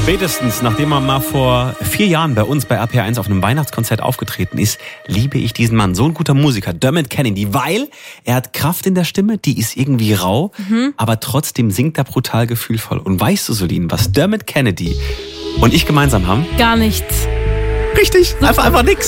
Spätestens, nachdem er mal vor 4 Jahren bei uns bei RPR1 auf einem Weihnachtskonzert aufgetreten ist, liebe ich diesen Mann. So ein guter Musiker, Dermot Kennedy, weil er hat Kraft in der Stimme, die ist irgendwie rau, aber trotzdem singt er brutal gefühlvoll. Und weißt du, Solin, was Dermot Kennedy und ich gemeinsam haben? Gar nichts. Richtig, einfach nix.